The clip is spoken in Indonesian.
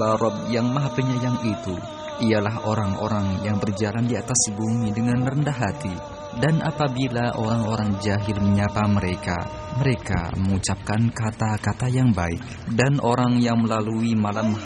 Rabb yang Maha Penyayang itu ialah orang-orang yang berjalan di atas bumi dengan rendah hati. Dan apabila orang-orang jahil menyapa mereka, mereka mengucapkan kata-kata yang baik. Dan orang yang melalui malam